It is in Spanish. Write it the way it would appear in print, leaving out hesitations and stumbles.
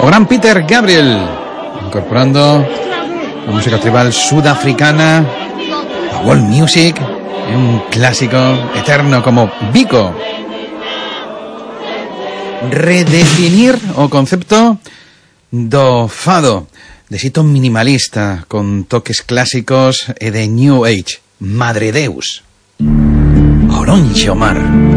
O gran Peter Gabriel, incorporando la música tribal sudafricana a world music, un clásico eterno como Biko. Redefinir o concepto do fado, de xeito minimalista, con toques clásicos e de New Age. Madre Deus. Oronxe o mar.